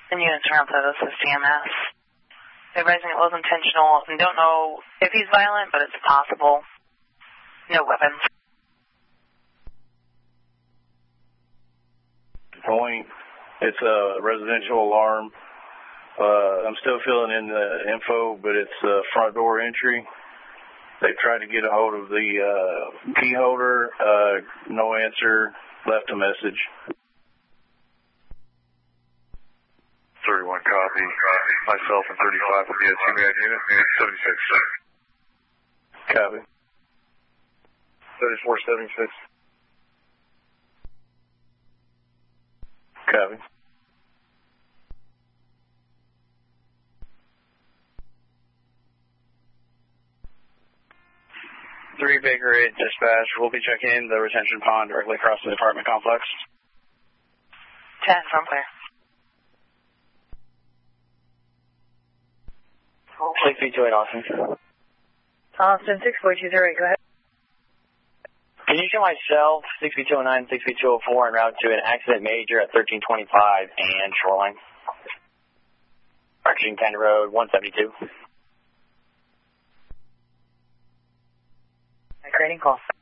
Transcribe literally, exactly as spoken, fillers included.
And units around to this is C M S. Advising it was intentional and don't know if he's violent, but it's possible. No weapons. Point. It's a residential alarm. Uh, I'm still filling in the info, but it's uh, front door entry. They tried to get a hold of the uh, key holder. Uh, no answer. Left a message. thirty-one copy. Myself and thirty-five will be a two-man unit. seventy-six. Copy. thirty-four seventy-six. Copy. Three Baker eight dispatch. We'll be checking in the retention pond directly across the apartment complex. ten from clear. six three two eight Austin. Austin six four two zero eight. Go ahead. Can you show myself six three two oh nine, six three two oh four en route to an accident major at thirteen twenty-five and Shoreline? Arching County Road one seventy-two. Creating call.